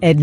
at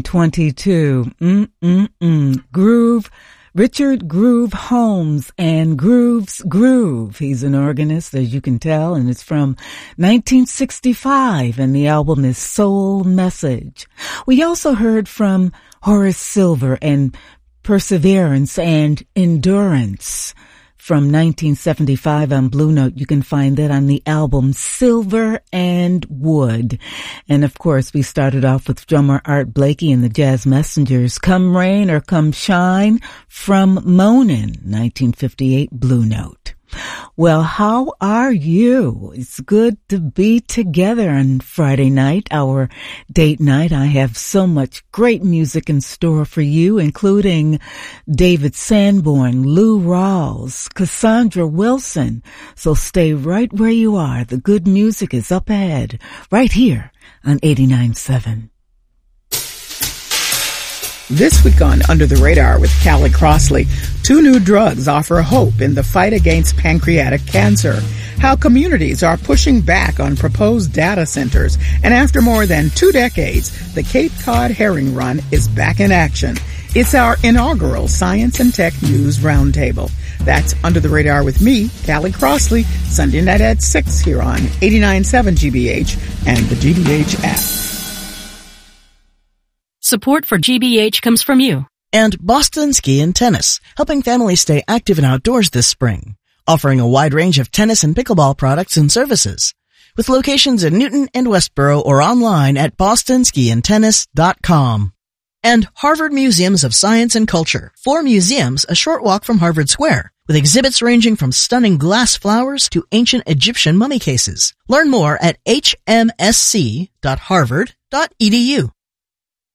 9:22. Groove. Richard Groove Holmes and Groove's Groove. He's an organist, as you can tell, and it's from 1965, and the album is Soul Message. We also heard from Horace Silver and Perseverance and Endurance from 1975 on Blue Note. You can find that on the album Silver and Wood. And of course, we started off with drummer Art Blakey and the Jazz Messengers, Come Rain or Come Shine from Moanin', 1958 Blue Note. Well, how are you? It's good to be together on Friday night, our date night. I have so much great music in store for you, including David Sanborn, Lou Rawls, Cassandra Wilson. So stay right where you are. The good music is up ahead, right here on 89.7. This week on Under the Radar with Callie Crossley, 2 new drugs offer hope in the fight against pancreatic cancer, how communities are pushing back on proposed data centers, and after more than 2 decades, the Cape Cod Herring Run is back in action. It's our inaugural Science and Tech News Roundtable. That's Under the Radar with me, Callie Crossley, Sunday night at 6 here on 89.7 GBH and the GBH app. Support for GBH comes from you. And Boston Ski and Tennis, helping families stay active and outdoors this spring. Offering a wide range of tennis and pickleball products and services. With locations in Newton and Westboro or online at bostonskiandtennis.com. And Harvard Museums of Science and Culture. 4 museums a short walk from Harvard Square, with exhibits ranging from stunning glass flowers to ancient Egyptian mummy cases. Learn more at hmsc.harvard.edu.